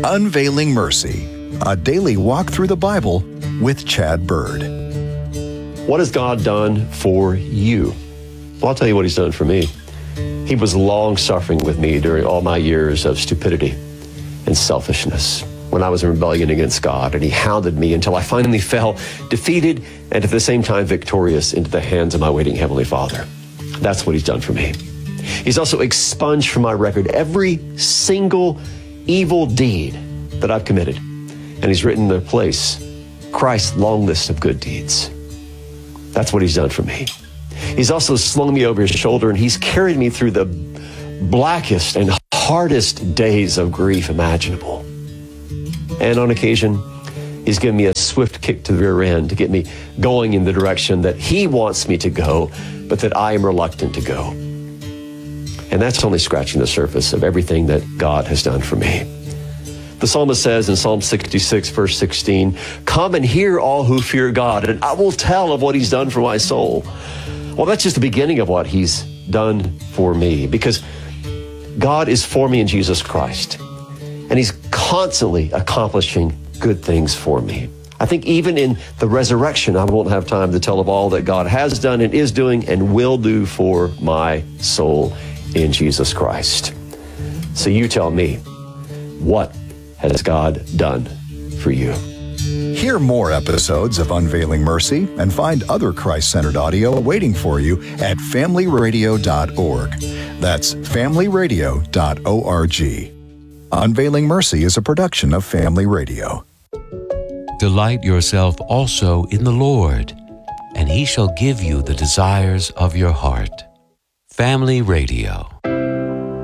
Unveiling Mercy, a daily walk through the Bible with Chad Bird. What has God done for you? Well, I'll tell you what he's done for me. He was long-suffering with me during all my years of stupidity and selfishness when I was in rebellion against God, and he hounded me until I finally fell defeated and at the same time victorious into the hands of my waiting Heavenly Father. That's what he's done for me. He's also expunged from my record every single evil deed that I've committed, and he's written in their place Christ's long list of good deeds. That's what he's done for me. He's also slung me over his shoulder, and he's carried me through the blackest and hardest days of grief imaginable. And on occasion, he's given me a swift kick to the rear end to get me going in the direction that he wants me to go, but that I am reluctant to go. And that's only scratching the surface of everything that God has done for me. The psalmist says in Psalm 66, verse 16, "Come and hear all who fear God, and I will tell of what he's done for my soul." Well, that's just the beginning of what he's done for me, because God is for me in Jesus Christ, and he's constantly accomplishing good things for me. I think even in the resurrection, I won't have time to tell of all that God has done and is doing and will do for my soul in Jesus Christ. So you tell me, what has God done for you? Hear more episodes of Unveiling Mercy and find other Christ-centered audio waiting for you at familyradio.org. That's familyradio.org. Unveiling Mercy is a production of Family Radio. Delight yourself also in the Lord, and he shall give you the desires of your heart. Family Radio.